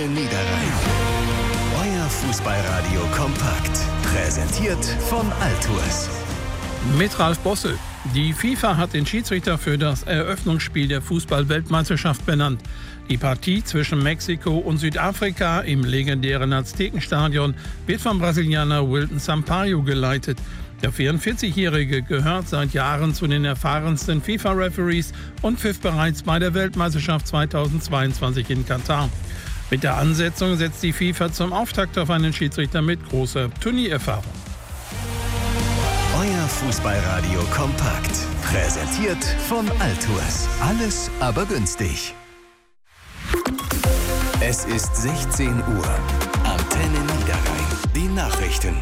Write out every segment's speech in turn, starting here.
Niederrhein. Euer Fußballradio kompakt. Präsentiert von Altours. Mit Ralf Bossel. Die FIFA hat den Schiedsrichter für das Eröffnungsspiel der Fußball-Weltmeisterschaft benannt. Die Partie zwischen Mexiko und Südafrika im legendären Aztekenstadion wird vom Brasilianer Wilton Sampaio geleitet. Der 44-Jährige gehört seit Jahren zu den erfahrensten FIFA-Referees und pfiff bereits bei der Weltmeisterschaft 2022 in Katar. Mit der Ansetzung setzt die FIFA zum Auftakt auf einen Schiedsrichter mit großer Turniererfahrung. Euer Fußballradio kompakt. Präsentiert von Altours. Alles aber günstig. Es ist 16 Uhr. Antenne Niederrhein. Die Nachrichten.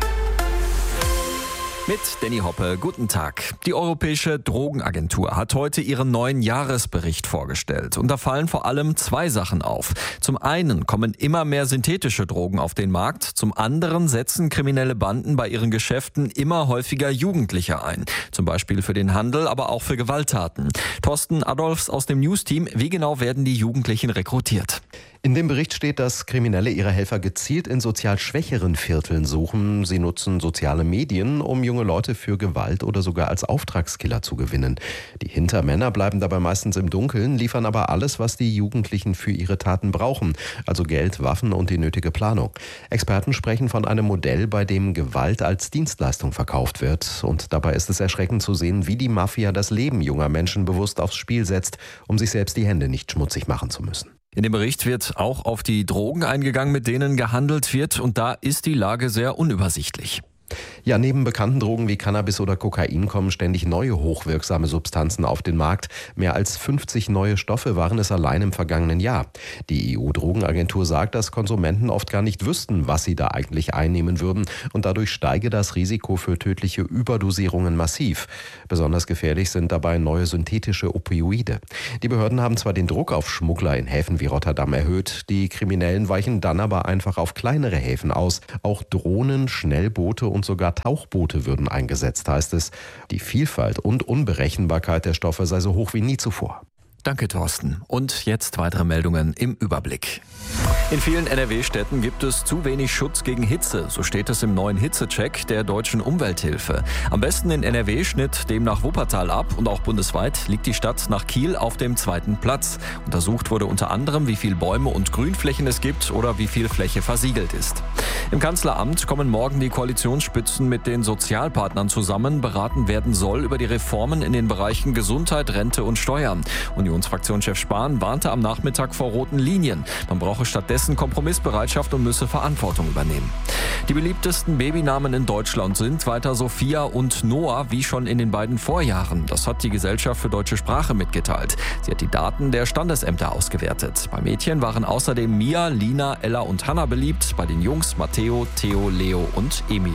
Mit Danny Hoppe, guten Tag. Die Europäische Drogenagentur hat heute ihren neuen Jahresbericht vorgestellt. Und da fallen vor allem zwei Sachen auf. Zum einen kommen immer mehr synthetische Drogen auf den Markt. Zum anderen setzen kriminelle Banden bei ihren Geschäften immer häufiger Jugendliche ein. Zum Beispiel für den Handel, aber auch für Gewalttaten. Thorsten Adolfs aus dem News-Team. Wie genau werden die Jugendlichen rekrutiert? In dem Bericht steht, dass Kriminelle ihre Helfer gezielt in sozial schwächeren Vierteln suchen. Sie nutzen soziale Medien, um junge Leute für Gewalt oder sogar als Auftragskiller zu gewinnen. Die Hintermänner bleiben dabei meistens im Dunkeln, liefern aber alles, was die Jugendlichen für ihre Taten brauchen. Also Geld, Waffen und die nötige Planung. Experten sprechen von einem Modell, bei dem Gewalt als Dienstleistung verkauft wird. Und dabei ist es erschreckend zu sehen, wie die Mafia das Leben junger Menschen bewusst aufs Spiel setzt, um sich selbst die Hände nicht schmutzig machen zu müssen. In dem Bericht wird auch auf die Drogen eingegangen, mit denen gehandelt wird. Und da ist die Lage sehr unübersichtlich. Ja, neben bekannten Drogen wie Cannabis oder Kokain kommen ständig neue hochwirksame Substanzen auf den Markt. Mehr als 50 neue Stoffe waren es allein im vergangenen Jahr. Die EU-Drogenagentur sagt, dass Konsumenten oft gar nicht wüssten, was sie da eigentlich einnehmen würden. Und dadurch steige das Risiko für tödliche Überdosierungen massiv. Besonders gefährlich sind dabei neue synthetische Opioide. Die Behörden haben zwar den Druck auf Schmuggler in Häfen wie Rotterdam erhöht, die Kriminellen weichen dann aber einfach auf kleinere Häfen aus. Auch Drohnen, Schnellboote und sogar Tauchboote würden eingesetzt, heißt es. Die Vielfalt und Unberechenbarkeit der Stoffe sei so hoch wie nie zuvor. Danke, Thorsten. Und jetzt weitere Meldungen im Überblick. In vielen NRW-Städten gibt es zu wenig Schutz gegen Hitze. So steht es im neuen Hitzecheck der Deutschen Umwelthilfe. Am besten in NRW schnitt demnach Wuppertal ab und auch bundesweit liegt die Stadt nach Kiel auf dem 2. Platz. Untersucht wurde unter anderem, wie viel Bäume und Grünflächen es gibt oder wie viel Fläche versiegelt ist. Im Kanzleramt kommen morgen die Koalitionsspitzen mit den Sozialpartnern zusammen. Beraten werden soll über die Reformen in den Bereichen Gesundheit, Rente und Steuern. Unionsfraktionschef Spahn warnte am Nachmittag vor roten Linien. Man brauche stattdessen Kompromissbereitschaft und müsse Verantwortung übernehmen. Die beliebtesten Babynamen in Deutschland sind weiter Sophia und Noah, wie schon in den beiden Vorjahren. Das hat die Gesellschaft für deutsche Sprache mitgeteilt. Sie hat die Daten der Standesämter ausgewertet. Bei Mädchen waren außerdem Mia, Lina, Ella und Hannah beliebt. Bei den Jungs Matteo, Theo, Leo und Emil.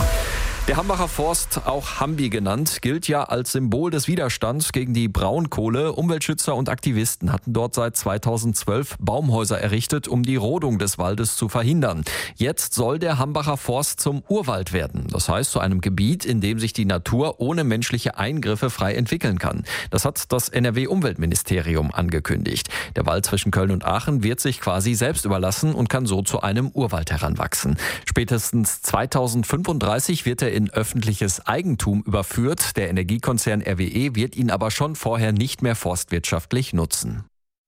Der Hambacher Forst, auch Hambi genannt, gilt ja als Symbol des Widerstands gegen die Braunkohle. Umweltschützer und Aktivisten hatten dort seit 2012 Baumhäuser errichtet, um die Rodung des Waldes zu verhindern. Jetzt soll der Hambacher Forst zum Urwald werden. Das heißt, zu einem Gebiet, in dem sich die Natur ohne menschliche Eingriffe frei entwickeln kann. Das hat das NRW-Umweltministerium angekündigt. Der Wald zwischen Köln und Aachen wird sich quasi selbst überlassen und kann so zu einem Urwald heranwachsen. Spätestens 2035 wird er in öffentliches Eigentum überführt. Der Energiekonzern RWE wird ihn aber schon vorher nicht mehr forstwirtschaftlich nutzen.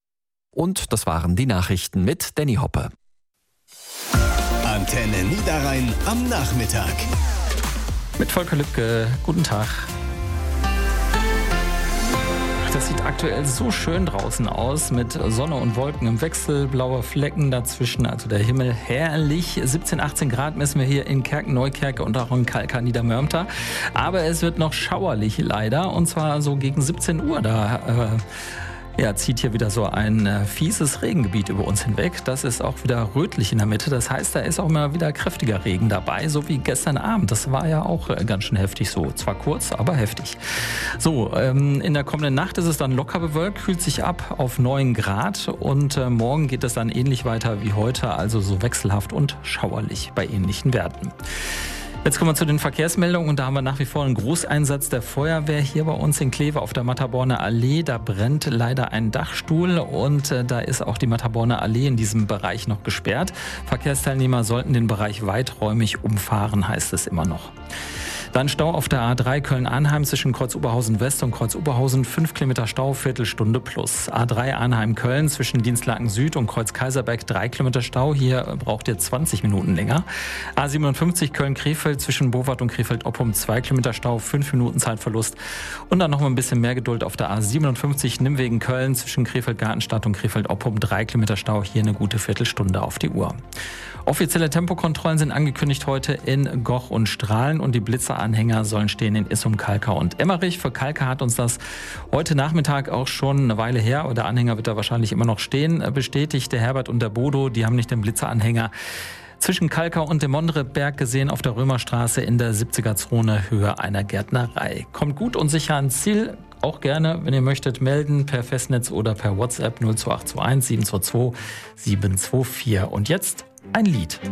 Und das waren die Nachrichten mit Danny Hoppe. Antenne Niederrhein am Nachmittag. Mit Volker Lübke, guten Tag. Das sieht aktuell so schön draußen aus, mit Sonne und Wolken im Wechsel, blaue Flecken dazwischen, also der Himmel herrlich. 17, 18 Grad messen wir hier in Kerken-Neukerke und auch in Kalka Niedermörmter. Aber es wird noch schauerlich leider, und zwar so gegen 17 Uhr. Da zieht hier wieder so ein fieses Regengebiet über uns hinweg. Das ist auch wieder rötlich in der Mitte. Das heißt, da ist auch mal wieder kräftiger Regen dabei, so wie gestern Abend. Das war ja auch ganz schön heftig so. Zwar kurz, aber heftig. So, in der kommenden Nacht ist es dann locker bewölkt, kühlt sich ab auf 9 Grad und morgen geht es dann ähnlich weiter wie heute, also so wechselhaft und schauerlich bei ähnlichen Werten. Jetzt kommen wir zu den Verkehrsmeldungen und da haben wir nach wie vor einen Großeinsatz der Feuerwehr hier bei uns in Kleve auf der Matterborner Allee. Da brennt leider ein Dachstuhl und da ist auch die Matterborner Allee in diesem Bereich noch gesperrt. Verkehrsteilnehmer sollten den Bereich weiträumig umfahren, heißt es immer noch. Dann Stau auf der A3 Köln-Arnheim zwischen Kreuz Oberhausen West und Kreuz Oberhausen, 5 Kilometer Stau, Viertelstunde plus. A3 Arnheim-Köln zwischen Dienstlaken Süd und Kreuz Kaiserberg, 3 Kilometer Stau, hier braucht ihr 20 Minuten länger. A57 Köln-Krefeld zwischen Bowart und Krefeld-Oppum, 2 Kilometer Stau, 5 Minuten Zeitverlust. Und dann noch mal ein bisschen mehr Geduld auf der A57 Nimwegen-Köln zwischen Krefeld-Gartenstadt und Krefeld-Oppum, 3 Kilometer Stau, hier eine gute Viertelstunde auf die Uhr. Offizielle Tempokontrollen sind angekündigt heute in Goch und Strahlen und die Blitzeranhänger sollen stehen in Issum, Kalkar und Emmerich. Für Kalkar hat uns das heute Nachmittag auch schon eine Weile her, aber der Anhänger wird da wahrscheinlich immer noch stehen, bestätigt. Der Herbert und der Bodo, die haben nicht den Blitzeranhänger zwischen Kalkar und dem Mondreberg gesehen auf der Römerstraße in der 70er-Zone Höhe einer Gärtnerei. Kommt gut und sicher ans Ziel. Auch gerne, wenn ihr möchtet, melden per Festnetz oder per WhatsApp 02821 722 724. Und jetzt ein Lied.